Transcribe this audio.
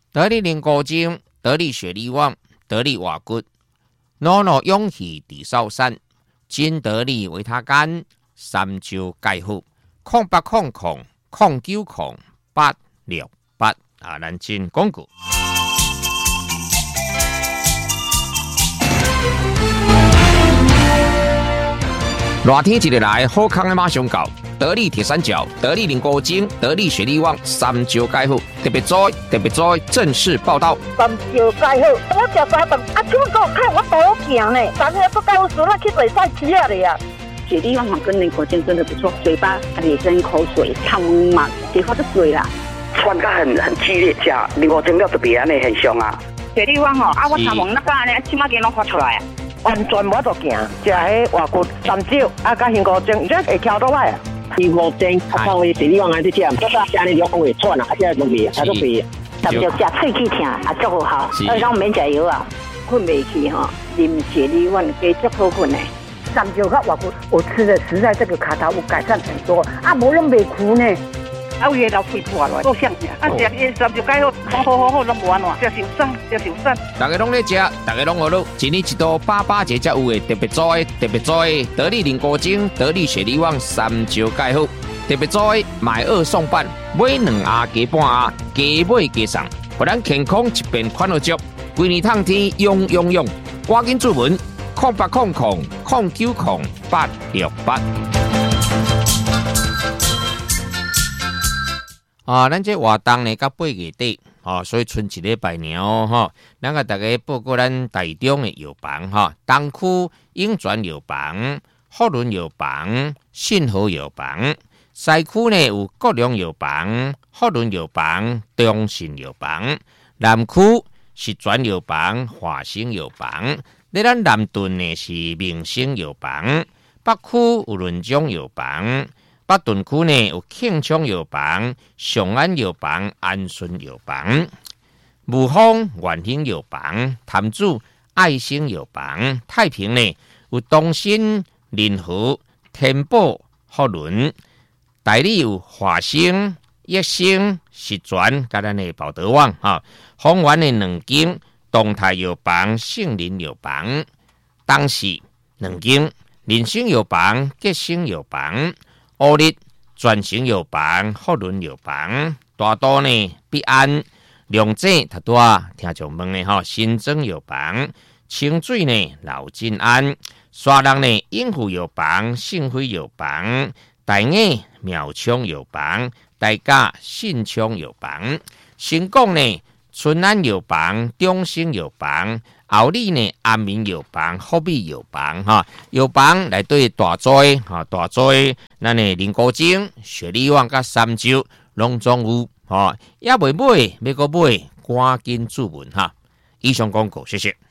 得力灵骨精，得力血力旺，得力瓦骨，脑脑勇气地少山，金得力维他干，三焦钙好，0800090868啊，咱进广告。热天一日来，好康的马上到。得力铁三角、得力灵骨精、得力血力旺，三焦钙好，特别在正式报道。 三焦钙好，我食三顿，怎么给我看我多行呢？昨天不告诉我去比赛吃了呀。 血力旺跟灵骨精真的不错，嘴巴也跟口水汤嘛，结果就水啦。 喘得很激烈，吃灵骨精了特别安尼很凶啊。 血力旺我头毛那个安尼，起码给侬发出来啊。 完全无得行，食迄外骨三焦甲灵骨精，这会翘倒来啊。 灵骨精靠为血力旺安尼食，这个安尼就会喘啊，这都袂，都袂。 三焦食喙齿疼足好，咱免食药啊，困袂去哈，啉血力旺加足好困的。 三焦甲外骨，我吃的实在这个卡头有改善很多，无拢袂苦呢。 有嘢流血破来，够香呀！食三焦钙好，拢无安怎，食受伤。 大家拢咧食，大家拢学到，一年一度88节才有的特别做的，得力灵骨精、得力血力旺、三焦钙好，特别做的买2送半，买2盒加半盒，加买加送，互咱健康一边款好足，规年通天用，赶紧注文0800090868。咱这活动呢，到8月底，所以剩一礼拜尔吼，咱甲大家报告咱台中的药房东区永泉药房、福伦药房、信和药房，西区呢有国良药房、福伦药房、中信药房，南区是泉药房、华兴药房，咱南屯呢是明星药房，北区有润中药房。北屯区呢有庆昌药房、上安药房、安顺药房、武丰元兴药房、潭子爱心药房、太平呢有东新、林和、天宝、福伦，台里有华兴、益兴、实泉，甲咱的宝德旺丰原的2间东泰药房、杏林药房，东市2间林星药房、吉星药房。乌日全城药房、福伦药房，大都呢必安、龙井他多听众问的新增药房，清水呢老金安，沙人呢应付药房、信辉药房，大雅苗昌药房，大甲信昌药房，新港呢春安药房、中兴药房。后里呢，安民药房、福美药房药房内对大做咱的灵骨精、血力旺甲三焦拢总有也未买，要个买，赶紧注文以上广告，谢谢。